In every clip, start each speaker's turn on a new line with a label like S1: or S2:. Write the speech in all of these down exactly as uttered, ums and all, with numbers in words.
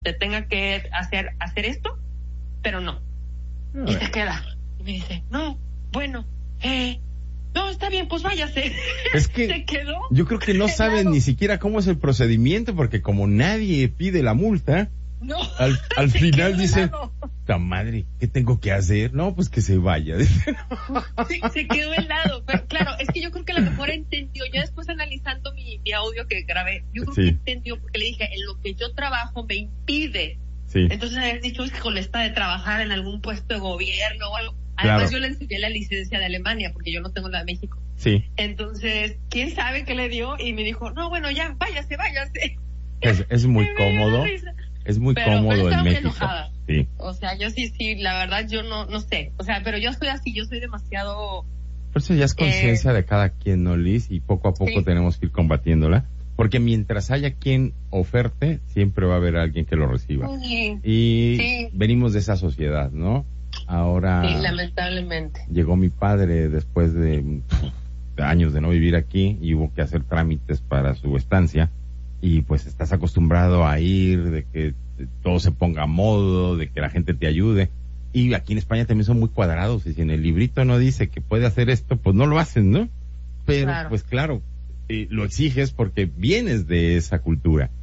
S1: te tenga que hacer hacer esto, pero no. no y se queda. Y me dice, no, bueno, eh, no, está bien, pues váyase.
S2: Es que
S1: se quedó.
S2: Yo creo que no saben ni siquiera cómo es el procedimiento, porque como nadie pide la multa,
S1: no,
S2: al, al final dicen, ¡ta madre! ¿Qué tengo que hacer? No, pues que se vaya.
S1: Sí, se quedó helado. Pero claro, es que yo creo que a lo mejor entendió. Yo después analizando mi, mi audio que grabé, yo creo
S2: sí.
S1: que entendió, porque le dije, en lo que yo trabajo me impide.
S2: Sí.
S1: Entonces habías dicho, es que con esta de trabajar en algún puesto de gobierno o algo. Además claro. Yo le enseñé la licencia de Alemania, porque yo no tengo la de México.
S2: Sí.
S1: Entonces, ¿quién sabe qué le dio? Y me dijo, no, bueno, ya, váyase, váyase.
S2: Es, es muy cómodo. Es muy
S1: pero,
S2: cómodo
S1: pero
S2: en México.
S1: Enojada.
S2: Sí.
S1: O sea, yo sí, sí, la verdad, yo no, no sé. O sea, pero yo soy así, yo soy demasiado...
S2: Por eso ya es conciencia eh, de cada quien, ¿no, Liz? Y poco a poco sí. tenemos que ir combatiéndola. Porque mientras haya quien oferte, siempre va a haber alguien que lo reciba.
S1: Sí.
S2: Y
S1: sí.
S2: venimos de esa sociedad, ¿no? Ahora...
S1: Sí, lamentablemente.
S2: Llegó mi padre después de, de años de no vivir aquí y hubo que hacer trámites para su estancia. Y pues estás acostumbrado a ir, de que todo se ponga a modo, de que la gente te ayude. Y aquí en España también son muy cuadrados, y si en el librito no dice que puede hacer esto, pues no lo hacen, ¿no? Pero claro. pues claro, eh, lo exiges porque vienes de esa cultura.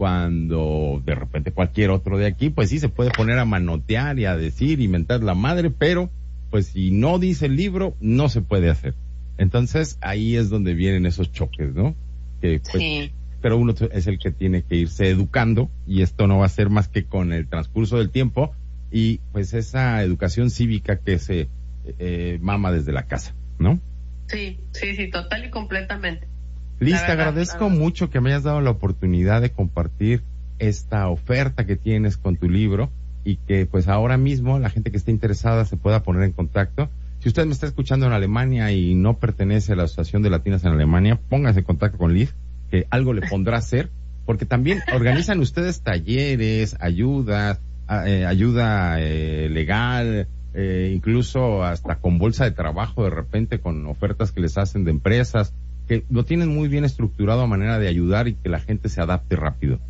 S2: Cuando de repente cualquier otro de aquí, pues sí se puede poner a manotear y a decir y mentar la madre, pero pues si no dice el libro, no se puede hacer. Entonces ahí es donde vienen esos choques, ¿no? Que pues,
S1: sí.
S2: Pero uno es el que tiene que irse educando, y esto no va a ser más que con el transcurso del tiempo y pues esa educación cívica que se eh, mama desde la casa, ¿no?
S1: Sí, sí, sí, total y completamente.
S2: Liz, te agradezco mucho que me hayas dado la oportunidad de compartir esta oferta que tienes con tu libro, y que pues ahora mismo la gente que esté interesada se pueda poner en contacto. Si usted me está escuchando en Alemania y no pertenece a la Asociación de Latinas en Alemania, póngase en contacto con Liz, que algo le pondrá a hacer, porque también organizan ustedes talleres, ayudas, eh, ayuda eh, legal, eh, incluso hasta con bolsa de trabajo de repente, con ofertas que les hacen de empresas, que lo tienen muy bien estructurado a manera de ayudar y que la gente se adapte rápido.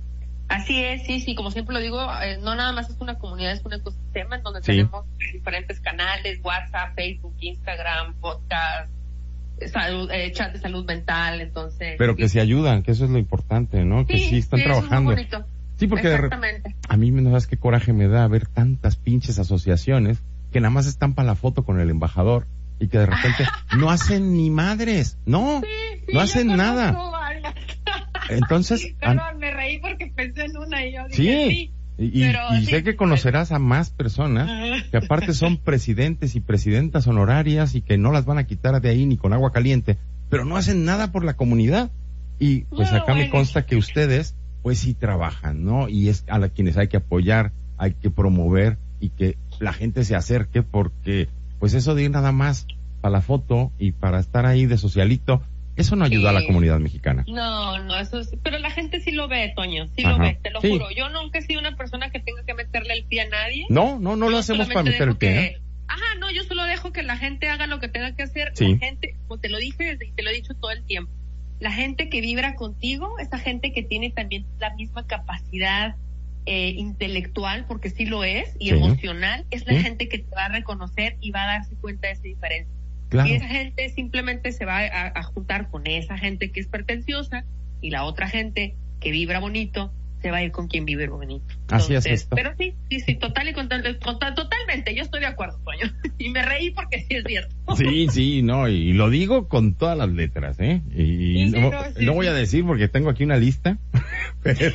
S1: Así es, sí, sí, como siempre lo digo, eh, no nada más es una comunidad, es un ecosistema en donde
S2: sí.
S1: tenemos diferentes canales, WhatsApp, Facebook, Instagram, podcast, salud, eh, chat de salud mental, entonces...
S2: Pero que
S1: sí.
S2: se ayudan, que eso es lo importante, ¿no? Que sí, sí están
S1: sí,
S2: trabajando.
S1: Es muy bonito.
S2: Sí, porque
S1: exactamente.
S2: a mí no sabes qué coraje me da ver tantas pinches asociaciones que nada más están para la foto con el embajador y que de repente no hacen ni madres, no,
S1: sí, sí,
S2: no hacen nada. Entonces...
S1: Perdón, an... me reí porque pensé en una y yo dije
S2: sí.
S1: sí.
S2: Y,
S1: pero,
S2: y
S1: sí,
S2: sé que conocerás a más personas que aparte son presidentes y presidentas honorarias y que no las van a quitar de ahí ni con agua caliente, pero no hacen nada por la comunidad. Y pues
S1: no,
S2: acá
S1: bueno.
S2: me consta que ustedes pues sí trabajan, ¿no? Y es a la, quienes hay que apoyar, hay que promover y que la gente se acerque, porque pues eso de ir nada más para la foto y para estar ahí de socialito, eso no ayuda sí. a la comunidad mexicana.
S1: No, no, eso es, pero la gente sí lo ve, Toño, sí
S2: Ajá.
S1: lo ve, te lo
S2: sí.
S1: juro. Yo nunca he sido una persona que tenga que meterle el pie a nadie.
S2: No, no, no
S1: yo
S2: lo hacemos para meter el pie.
S1: Que,
S2: ¿eh?
S1: Ajá, no, yo solo dejo que la gente haga lo que tenga que hacer.
S2: Sí.
S1: La gente, como te lo dije y te lo he dicho todo el tiempo, la gente que vibra contigo, esa gente que tiene también la misma capacidad eh, intelectual, porque sí lo es, y
S2: sí.
S1: emocional, es la
S2: ¿Sí?
S1: gente que te va a reconocer y va a darse cuenta de esa diferencia.
S2: Claro.
S1: Y esa gente simplemente se va a, a juntar con esa gente que es pretenciosa, y la otra gente que vibra bonito se va a ir con quien vive bonito.
S2: Así
S1: Entonces,
S2: es esto.
S1: Pero sí, sí, sí, total y total, total, totalmente, yo estoy de acuerdo, Toño. Y me reí porque sí es cierto.
S2: Sí, sí, no, y lo digo con todas las letras, ¿eh? Y
S1: sí,
S2: no,
S1: no, sí,
S2: no voy
S1: sí.
S2: a decir porque tengo aquí una lista, pero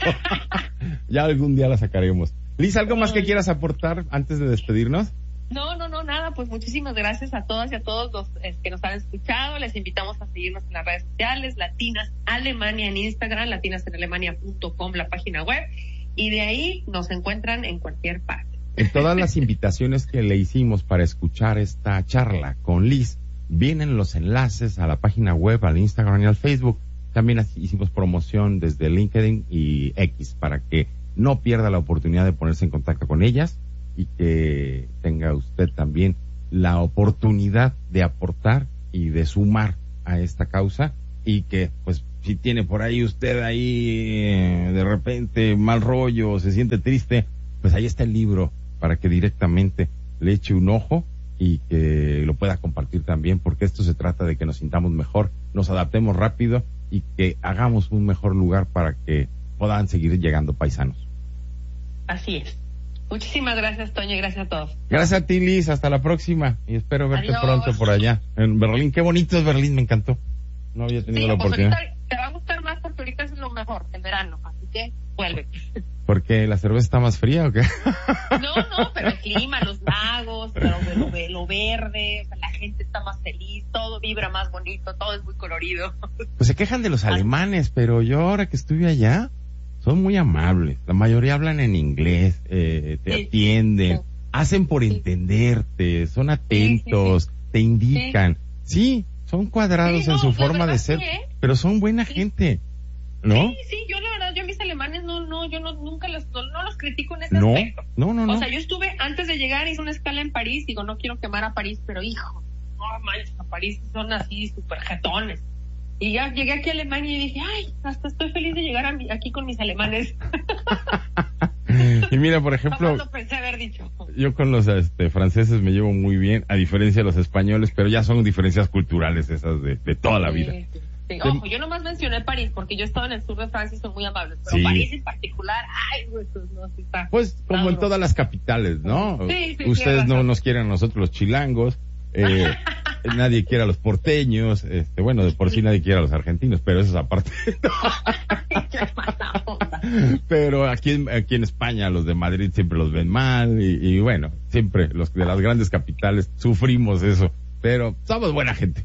S2: ya algún día la sacaremos. Liz, ¿algo más que quieras aportar antes de despedirnos?
S1: No, no, no, nada, pues muchísimas gracias a todas y a todos los eh, que nos han escuchado. Les invitamos a seguirnos en las redes sociales, Latinas Alemania en Instagram, latinas en alemania punto com, la página web, y de ahí nos encuentran en cualquier parte.
S2: En todas las invitaciones que le hicimos para escuchar esta charla con Liz, vienen los enlaces a la página web, al Instagram y al Facebook. También hicimos promoción desde LinkedIn y X para que no pierda la oportunidad de ponerse en contacto con ellas y que tenga usted también la oportunidad de aportar y de sumar a esta causa, y que pues si tiene por ahí usted ahí eh, de repente mal rollo, se siente triste, pues ahí está el libro para que directamente le eche un ojo y que lo pueda compartir también, porque esto se trata de que nos sintamos mejor, nos adaptemos rápido y que hagamos un mejor lugar para que puedan seguir llegando paisanos.
S1: Así es. Muchísimas gracias, Toño, y gracias a todos.
S2: Gracias a ti, Liz, hasta la próxima y espero verte
S1: Adiós.
S2: pronto por allá en Berlín. Qué bonito es Berlín, me encantó. No había tenido
S1: Sí,
S2: la
S1: pues
S2: oportunidad.
S1: ahorita te va a gustar más porque ahorita es lo mejor, el verano, así que vuelve.
S2: ¿Porque la cerveza está más fría o qué?
S1: No, no, pero el clima, los lagos, lo, lo, lo verde, o sea, la gente está más feliz, todo vibra más bonito, todo es muy colorido.
S2: Pues se quejan de los alemanes, pero yo ahora que estuve allá, son muy amables. La mayoría hablan en inglés, eh, te sí, atienden, sí. hacen por sí. entenderte, son atentos, sí, sí, sí. te indican. Sí, sí son cuadrados sí, no, en su forma de ser, sí, ¿eh? pero son buena sí. gente, ¿no?
S1: Sí, sí, yo la verdad, yo mis alemanes no, no, yo no, nunca los, no, no los critico en ese
S2: no,
S1: aspecto.
S2: No, no, no.
S1: O sea, yo estuve, antes de llegar, hice una escala en París, digo, no quiero quemar a París, pero hijo, no manches, a París son así, súper jetones. Y ya llegué aquí a Alemania y dije, ay, hasta estoy feliz de llegar a mi, aquí con mis alemanes.
S2: Y mira, por ejemplo,
S1: no pensé haber dicho.
S2: Yo con los este, franceses me llevo muy bien, a diferencia de los españoles, pero ya son diferencias culturales esas de, de toda la
S1: sí,
S2: vida.
S1: Sí, sí. Ojo, yo nomás mencioné París porque yo he estado en el sur de Francia y son muy amables, pero
S2: sí.
S1: París en particular, ay, pues no, sí está.
S2: Pues como en todas las capitales, ¿no?
S1: Sí, sí,
S2: Ustedes no
S1: razón.
S2: nos quieren a nosotros los chilangos. Eh, nadie quiere a los porteños, este, bueno, de por sí nadie quiere a los argentinos, pero eso es aparte. Pero aquí en, aquí en España los de Madrid siempre los ven mal y, y bueno, siempre los de las grandes capitales sufrimos eso, pero somos buena gente.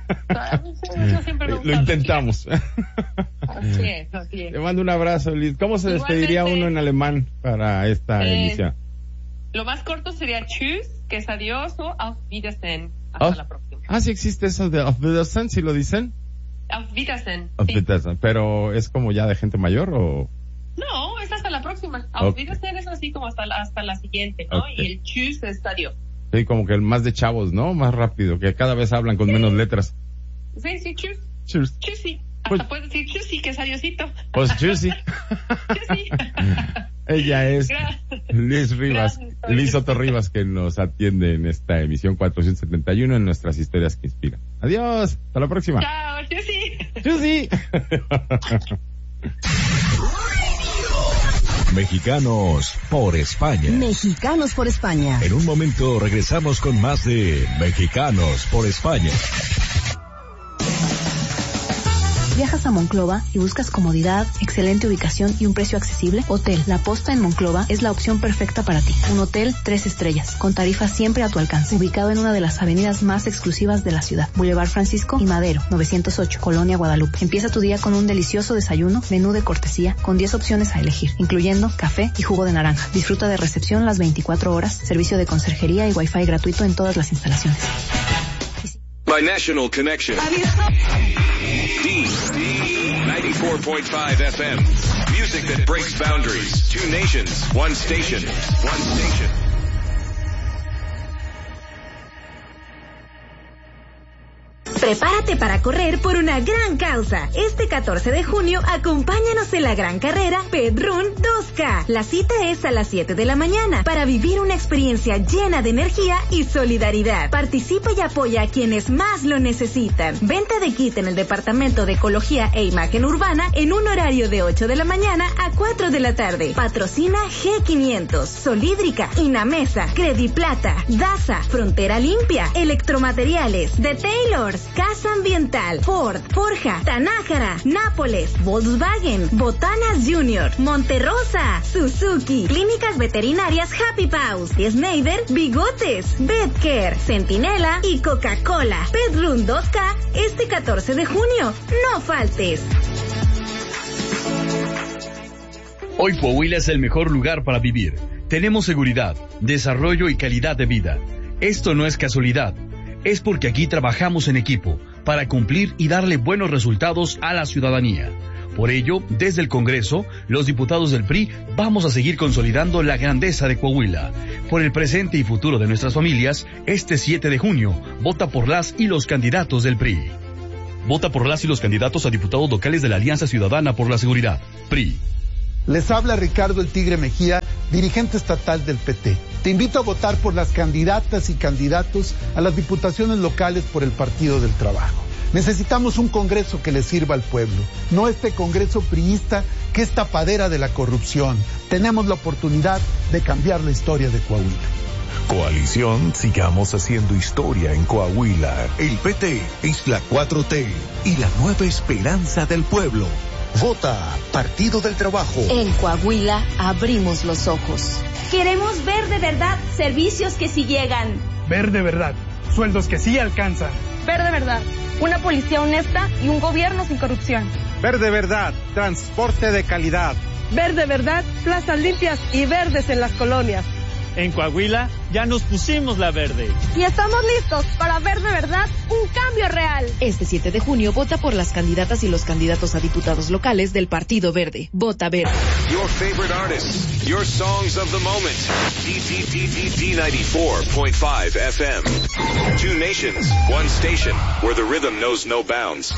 S2: Lo intentamos.
S1: Así es, así es.
S2: Te mando un abrazo, Liz. ¿Cómo se
S1: Igualmente,
S2: despediría uno en alemán para esta eh, emisión?
S1: Lo más corto sería tschüss, que es adiós, o auf Wiedersehen. Hasta
S2: oh.
S1: la próxima.
S2: Ah, sí existe eso de auf Wiedersehen, ¿sí lo dicen?
S1: Auf Wiedersehen.
S2: Auf
S1: sí.
S2: Wiedersehen. Pero ¿es como ya de gente mayor o...?
S1: No, es hasta la próxima. Auf
S2: okay.
S1: Wiedersehen es así como hasta la, hasta la siguiente, ¿no?
S2: Okay.
S1: Y el tschüss es adiós.
S2: Sí, como que el más de chavos, ¿no? Más rápido, que cada vez hablan con sí. menos letras.
S1: Sí, sí, tschüss.
S2: Tschüss.
S1: Tschüssi. Hasta
S2: Pues,
S1: puedes decir tschüssi, que es adiosito.
S2: Pues tschüssi.
S1: Tschüssi.
S2: Ella es Liz Rivas,
S1: Gracias,
S2: Liz Soto Rivas, que nos atiende en esta emisión cuatrocientos setenta y uno en nuestras historias que inspiran. Adiós, hasta la próxima.
S1: Chao, tschüssi.
S2: Tschüssi.
S3: Mexicanos por España.
S4: Mexicanos por España.
S3: En un momento regresamos con más de Mexicanos por España.
S4: ¿Viajas a Monclova y buscas comodidad, excelente ubicación y un precio accesible? Hotel La Posta en Monclova es la opción perfecta para ti. Un hotel tres estrellas, con tarifas siempre a tu alcance, ubicado en una de las avenidas más exclusivas de la ciudad. Boulevard Francisco y Madero, novecientos ocho, Colonia Guadalupe. Empieza tu día con un delicioso desayuno, menú de cortesía, con diez opciones a elegir, incluyendo café y jugo de naranja. Disfruta de recepción las veinticuatro horas, servicio de conserjería y wifi gratuito en todas las instalaciones.
S5: My National Connection. D ninety-four point five F M. Music that breaks boundaries. Two nations, one station, one station.
S6: Prepárate para correr por una gran causa. Este catorce de junio, acompáñanos en la gran carrera Pedrún dos K. La cita es a las siete de la mañana para vivir una experiencia llena de energía y solidaridad. Participa y apoya a quienes más lo necesitan. Venta de kit en el Departamento de Ecología e Imagen Urbana en un horario de ocho de la mañana a cuatro de la tarde. Patrocina G quinientos, Solídrica, Inamesa, Crediplata, Daza, Frontera Limpia, Electromateriales, The Taylors, Casa Ambiental, Ford, Forja, Tanájara, Nápoles, Volkswagen, Botanas Junior, Monterrosa, Suzuki, Clínicas Veterinarias Happy Paws, Schneider, Bigotes, Betcare, Centinela y Coca-Cola. Pedrún dos K este catorce de junio. No faltes.
S7: Hoy Coahuila es el mejor lugar para vivir. Tenemos seguridad, desarrollo y calidad de vida. Esto no es casualidad. Es porque aquí trabajamos en equipo para cumplir y darle buenos resultados a la ciudadanía. Por ello, desde el Congreso, los diputados del P R I vamos a seguir consolidando la grandeza de Coahuila. Por el presente y futuro de nuestras familias, este siete de junio, vota por las y los candidatos del P R I. Vota por las y los candidatos a diputados locales de la Alianza Ciudadana por la Seguridad. P R I.
S8: Les habla Ricardo El Tigre Mejía, dirigente estatal del P T. Te invito a votar por las candidatas y candidatos a las diputaciones locales por el Partido del Trabajo. Necesitamos un Congreso que le sirva al pueblo, no este Congreso priista que es tapadera de la corrupción. Tenemos la oportunidad de cambiar la historia de Coahuila.
S3: Coalición, sigamos haciendo historia en Coahuila. El P T es la cuatro T y la nueva esperanza del pueblo. Vota Partido del Trabajo.
S9: En Coahuila abrimos los ojos.
S10: Queremos ver de verdad servicios que sí llegan.
S11: Ver de verdad sueldos que sí alcanzan.
S12: Ver de verdad una policía honesta y un gobierno sin corrupción.
S13: Ver de verdad transporte de calidad.
S14: Ver de verdad plazas limpias y verdes en las colonias.
S15: En Coahuila ya nos pusimos la verde.
S12: Y estamos listos para ver de verdad un cambio real.
S9: Este siete de junio vota por las candidatas y los candidatos a diputados locales del Partido Verde. Vota Verde.
S5: Your favorite artists, your songs of the moment. D ninety-four point five F M. Two nations, one station, where the rhythm knows no bounds.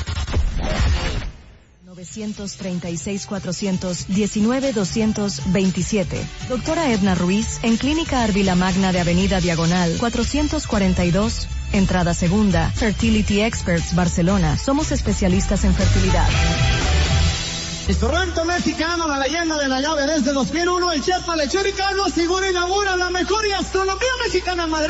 S4: nueve tres seis, cuatro uno nueve, dos dos siete. Doctora Edna Ruiz, en Clínica Árvila Magna de Avenida Diagonal, cuatrocientos cuarenta y dos, entrada segunda. Fertility Experts, Barcelona. Somos especialistas en fertilidad.
S16: Restaurante mexicano, la leyenda de la llave desde dos mil uno, el chef Alexei Carlos Segura inaugura la mejor gastronomía mexicana en Madrid.